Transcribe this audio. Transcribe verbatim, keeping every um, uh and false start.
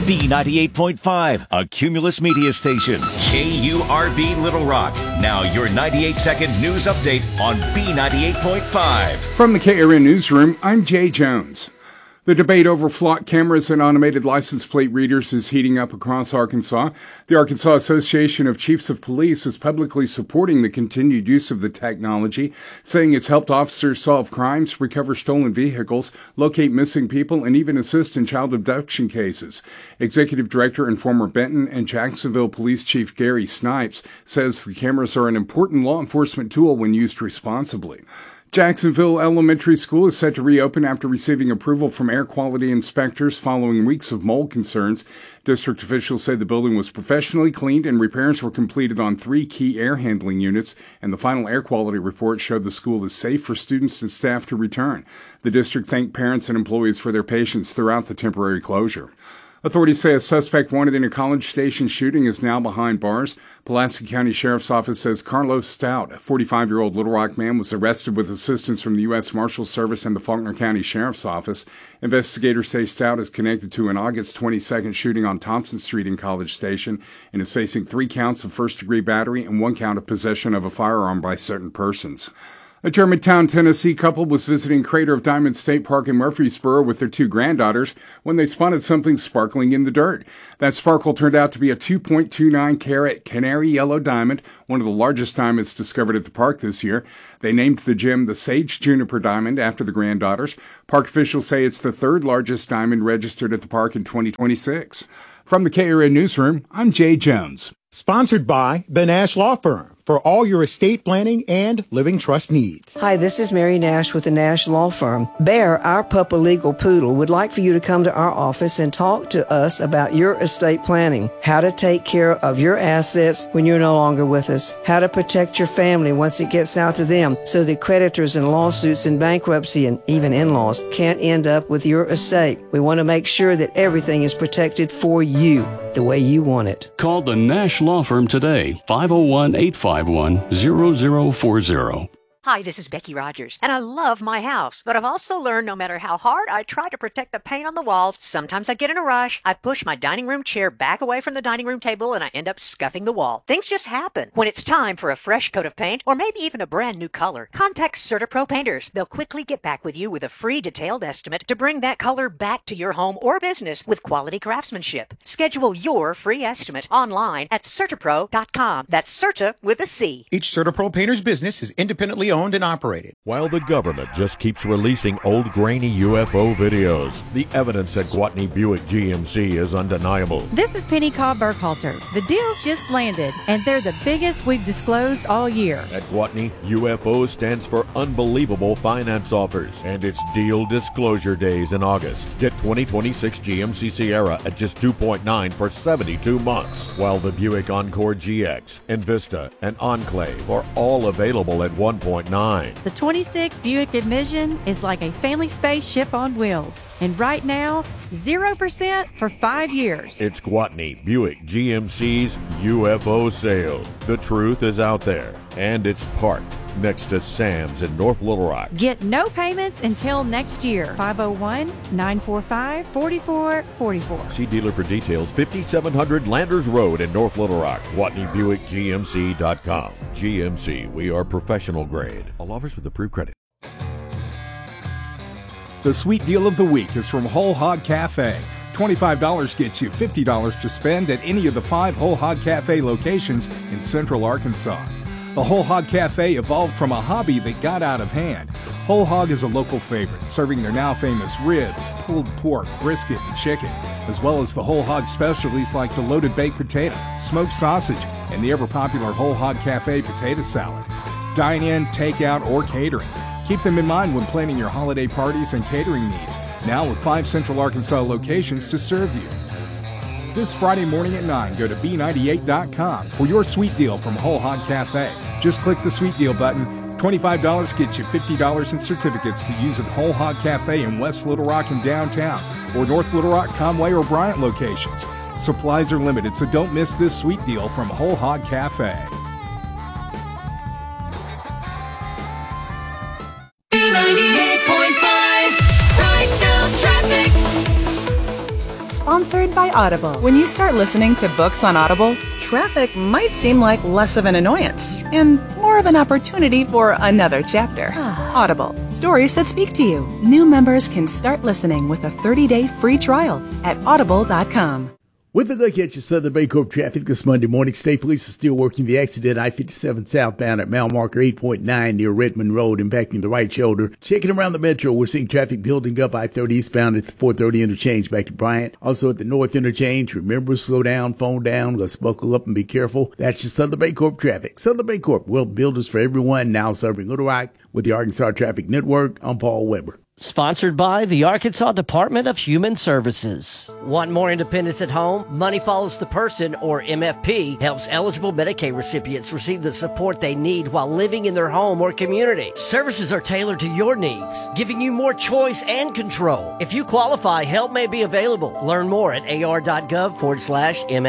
B ninety-eight point five, a Cumulus media station. K U R B Little Rock. Now your ninety-eight second news update on B ninety-eight point five. From the K R N Newsroom, I'm Jay Jones. The debate over flock cameras and automated license plate readers is heating up across Arkansas. The Arkansas Association of Chiefs of Police is publicly supporting the continued use of the technology, saying it's helped officers solve crimes, recover stolen vehicles, locate missing people, and even assist in child abduction cases. Executive Director and former Benton and Jacksonville Police Chief Gary Snipes says the cameras are an important law enforcement tool when used responsibly. Jacksonville Elementary School is set to reopen after receiving approval from air quality inspectors following weeks of mold concerns. District officials say the building was professionally cleaned and repairs were completed on three key air handling units, and the final air quality report showed the school is safe for students and staff to return. The district thanked parents and employees for their patience throughout the temporary closure. Authorities say a suspect wanted in a College Station shooting is now behind bars. Pulaski County Sheriff's Office says Carlos Stout, a forty-five-year-old Little Rock man, was arrested with assistance from the U S Marshals Service and the Faulkner County Sheriff's Office. Investigators say Stout is connected to an August twenty-second shooting on Thompson Street in College Station and is facing three counts of first-degree battery and one count of possession of a firearm by certain persons. A Germantown, Tennessee couple was visiting Crater of Diamonds State Park in Murfreesboro with their two granddaughters when they spotted something sparkling in the dirt. That sparkle turned out to be a two point two nine carat canary yellow diamond, one of the largest diamonds discovered at the park this year. They named the gem the Sage Juniper Diamond after the granddaughters. Park officials say it's the third largest diamond registered at the park in twenty twenty-six. From the K R N Newsroom, I'm Jay Jones. Sponsored by the Nash Law Firm for all your estate planning and living trust needs. Hi, this is Mary Nash with the Nash Law Firm. Bear, our Puppa Legal Poodle, would like for you to come to our office and talk to us about your estate planning, how to take care of your assets when you're no longer with us, how to protect your family once it gets out to them so that creditors and lawsuits and bankruptcy and even in-laws can't end up with your estate. We want to make sure that everything is protected for you the way you want it. Call the Nash Law Firm today, five oh one, eight five one, zero zero four zero. Hi, this is Becky Rogers, and I love my house, but I've also learned no matter how hard I try to protect the paint on the walls, sometimes I get in a rush, I push my dining room chair back away from the dining room table, and I end up scuffing the wall. Things just happen. When it's time for a fresh coat of paint, or maybe even a brand new color, contact CertaPro Painters. They'll quickly get back with you with a free detailed estimate to bring that color back to your home or business with quality craftsmanship. Schedule your free estimate online at Certapro dot com. That's Certa with a C. Each CertaPro Painters business is independently owned and operated. While the government just keeps releasing old grainy U F O videos, the evidence at Gwatney Buick G M C is undeniable. This is Penny Cobb Burkhalter. The deals just landed, and they're the biggest we've disclosed all year. At Gwatney, U F O stands for Unbelievable Finance Offers, and it's Deal Disclosure Days in August. Get twenty twenty-six G M C Sierra at just two point nine for seventy-two months, while the Buick Encore G X, Envista, and Enclave are all available at one point nine. The twenty-six Buick Envision is like a family spaceship on wheels. And right now, zero percent for five years. It's Gwatney Buick G M C's U F O sale. The truth is out there, and it's parked next to Sam's in North Little Rock. Get no payments until next year. five oh one, nine four five, four four four four. See dealer for details. fifty-seven hundred Landers Road in North Little Rock. Gwatney Buick G M C dot com. G M C, we are professional grade. All offers with approved credit. The sweet deal of the week is from Whole Hog Cafe. twenty-five dollars gets you fifty dollars to spend at any of the five Whole Hog Cafe locations in Central Arkansas. The Whole Hog Cafe evolved from a hobby that got out of hand. Whole Hog is a local favorite, serving their now famous ribs, pulled pork, brisket, and chicken, as well as the Whole Hog specialties like the loaded baked potato, smoked sausage, and the ever-popular Whole Hog Cafe potato salad. Dine in, take out, or catering. Keep them in mind when planning your holiday parties and catering needs, now with five Central Arkansas locations to serve you. This Friday morning at nine, go to B ninety-eight dot com for your sweet deal from Whole Hog Cafe. Just click the sweet deal button. twenty-five dollars gets you fifty dollars in certificates to use at Whole Hog Cafe in West Little Rock and downtown, or North Little Rock, Conway, or Bryant locations. Supplies are limited, so don't miss this sweet deal from Whole Hog Cafe. B ninety-eight point five, right now traffic. Sponsored by Audible. When you start listening to books on Audible, traffic might seem like less of an annoyance and more of an opportunity for another chapter. Audible. Stories that speak to you. New members can start listening with a thirty-day free trial at audible dot com. With a look at your Southern Baycorp traffic this Monday morning, State Police are still working the accident I fifty-seven southbound at mile marker eight point nine near Redmond Road, impacting the right shoulder. Checking around the metro, we're seeing traffic building up I thirty eastbound at the four thirty interchange back to Bryant. Also at the north interchange, remember, slow down, phone down, let's buckle up and be careful. That's your Southern Baycorp traffic. Southern Baycorp, world builders for everyone, now serving Little Rock. With the Arkansas Traffic Network, I'm Paul Weber. Sponsored by the Arkansas Department of Human Services. Want more independence at home? Money Follows the Person, or M F P, helps eligible Medicaid recipients receive the support they need while living in their home or community. Services are tailored to your needs, giving you more choice and control. If you qualify, help may be available. Learn more at ar.gov forward slash M F P.